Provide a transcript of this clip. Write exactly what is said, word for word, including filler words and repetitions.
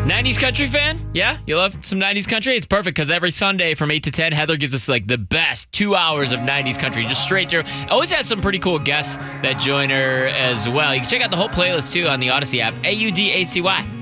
nineties country fan? Yeah? You love some nineties country? It's perfect because every Sunday from eight to ten, Heather gives us like the best two hours of nineties country, just straight through. Always has some pretty cool guests that join her as well. You can check out the whole playlist too on the Odyssey app. A U D A C Y.